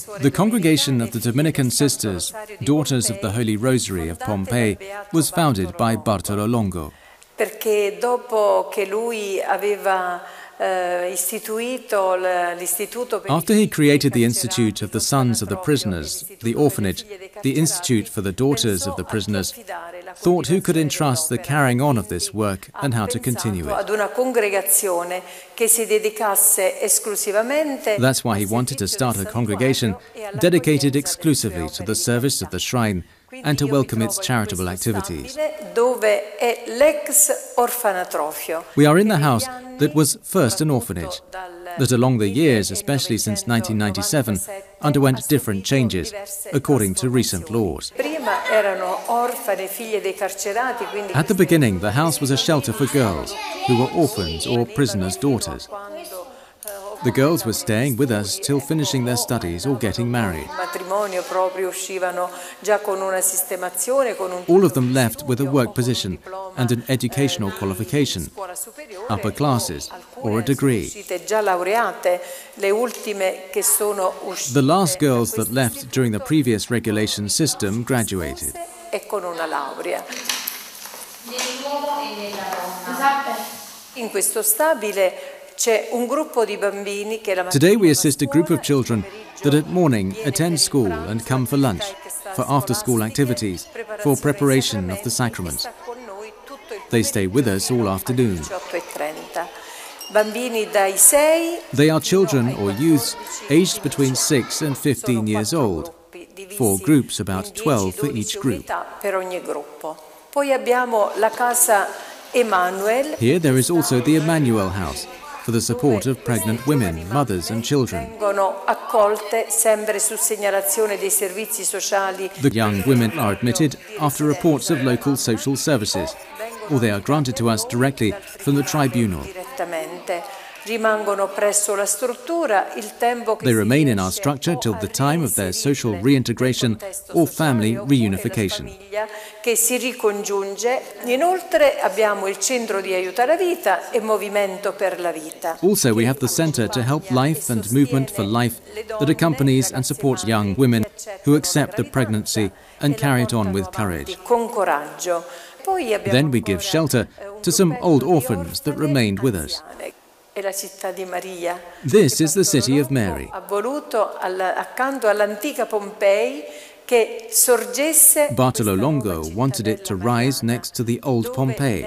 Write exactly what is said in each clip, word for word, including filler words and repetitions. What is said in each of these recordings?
The congregation of the Dominican Sisters, Daughters of the Holy Rosary of Pompeii, was founded by Bartolo Longo. Perché dopo che lui aveva After he created the Institute of the Sons of the Prisoners, the orphanage, the Institute for the Daughters of the Prisoners, thought who could entrust the carrying on of this work and how to continue it. That's why he wanted to start a congregation dedicated exclusively to the service of the shrine and to welcome its charitable activities. We are in the house that was first an orphanage, that along the years, especially since nineteen ninety-seven, underwent different changes according to recent laws. At the beginning, the house was a shelter for girls who were orphans or prisoners' daughters. The girls were staying with us till finishing their studies or getting married. All of them left with a work position and an educational qualification, upper classes or a degree. The last girls that left during the previous regulation system graduated. In questo stabile Today we assist a group of children that at morning attend school and come for lunch, for after-school activities, for preparation of the sacraments. They stay with us all afternoon. They are children or youths aged between six and fifteen years old, four groups about twelve for each group. Here there is also the Emmanuel House, for the support of pregnant women, mothers and children. The young women are admitted after reports of local social services, or they are granted to us directly from the tribunal. They remain in our structure till the time of their social reintegration or family reunification. Also, we have the Centre to Help Life and Movement for Life that accompanies and supports young women who accept the pregnancy and carry it on with courage. Then we give shelter to some old orphans that remained with us. This is the city of Mary. Bartolo Longo wanted it to rise next to the old Pompeii.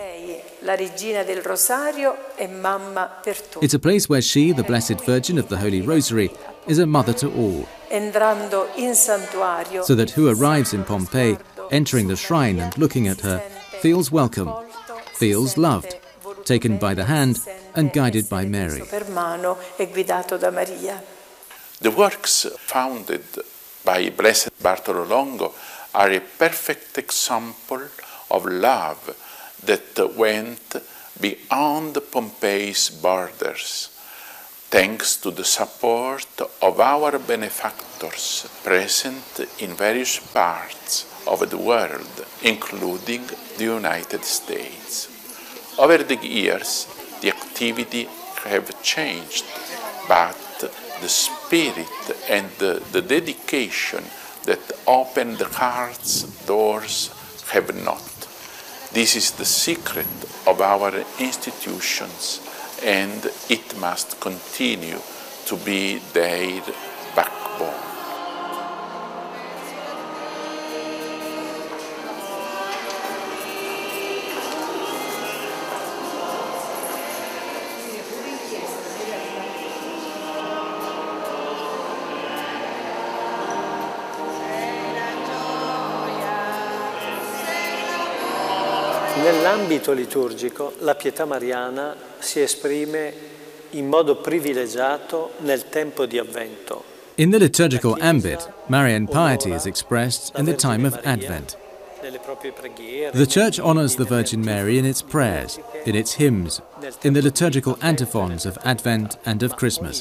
It's a place where she, the Blessed Virgin of the Holy Rosary, is a mother to all. So that who arrives in Pompeii, entering the shrine and looking at her, feels welcome, feels loved, taken by the hand and guided by Mary. The works founded by Blessed Bartolo Longo are a perfect example of love that went beyond Pompeii's borders, thanks to the support of our benefactors present in various parts of the world, including the United States. Over the years, the activity have changed, but the spirit and the, the dedication that opened the heart's doors have not. This is the secret of our institutions, and it must continue to be their backbone. Nell'ambito liturgico la pietà mariana si esprime in modo privilegiato nel tempo di Avvento. In the liturgical ambit, Marian piety is expressed in the time of Advent. The Church honors the Virgin Mary in its prayers, in its hymns, in the liturgical antiphons of Advent and of Christmas.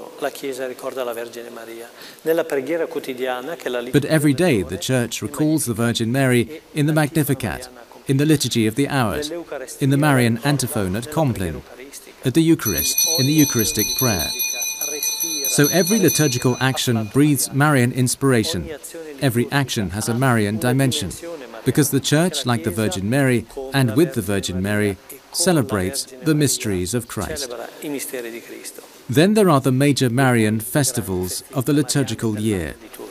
But every day the Church recalls the Virgin Mary in the Magnificat, in the Liturgy of the Hours, in the Marian antiphon at Compline, at the Eucharist, in the Eucharistic prayer. So every liturgical action breathes Marian inspiration. Every action has a Marian dimension, because the Church, like the Virgin Mary, and with the Virgin Mary, celebrates the mysteries of Christ. Then there are the major Marian festivals of the liturgical year.